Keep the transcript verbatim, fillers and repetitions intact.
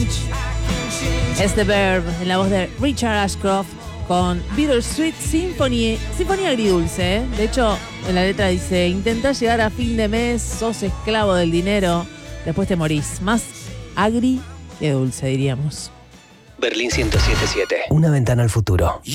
Change. Es The Verb en la voz de Richard Ashcroft con Bittersweet Symphony. Sinfonía agridulce, ¿eh? De hecho, en la letra dice: intentás llegar a fin de mes, sos esclavo del dinero, después te morís. Más agri que dulce, diríamos. Berlín ciento siete punto siete. Una ventana al futuro.